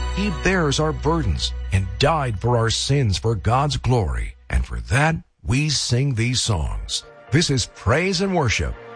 He bears our burdens and died for our sins for God's glory. And for that, we sing these songs. This is Praise and Worship